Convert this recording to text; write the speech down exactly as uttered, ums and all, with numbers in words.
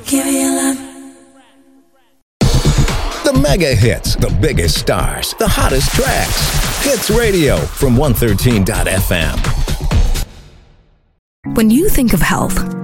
Give you love. The mega hits, the biggest stars, the hottest tracks. Hits Radio from one thirteen dot f m. When you think of health,